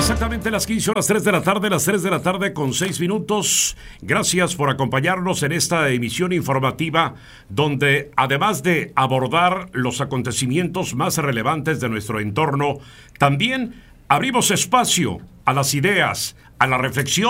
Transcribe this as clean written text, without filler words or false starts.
Exactamente las 15 horas, 3 de la tarde, las 3 de la tarde con 6 minutos. Gracias por acompañarnos en esta emisión informativa donde, además de abordar los acontecimientos más relevantes de nuestro entorno, también abrimos espacio a las ideas, a la reflexión